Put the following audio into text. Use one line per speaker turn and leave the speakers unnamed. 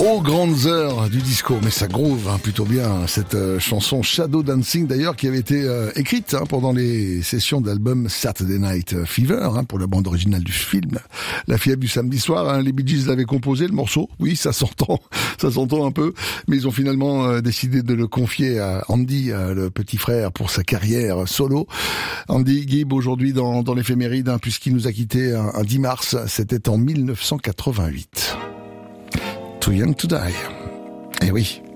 Aux grandes heures du disco, mais ça groove plutôt bien, cette chanson Shadow Dancing d'ailleurs, qui avait été écrite pendant les sessions de l'album Saturday Night Fever, pour la bande originale du film La fièvre du samedi soir. Les Bee Gees l'avaient composé, le morceau, oui, ça s'entend un peu, mais ils ont finalement décidé de le confier à Andy, le petit frère, pour sa carrière solo. Andy Gibb aujourd'hui dans l'éphéméride, puisqu'il nous a quitté un 10 mars, c'était en 1988. Too Young to Die. Eh oui.